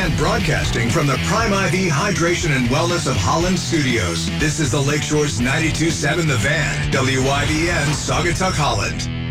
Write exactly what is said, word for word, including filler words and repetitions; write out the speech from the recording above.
and broadcasting from the Prime I V Hydration and Wellness of Holland Studios. This is the Lakeshore's ninety-two point seven The Van, W I V N, Saugatuck, Holland.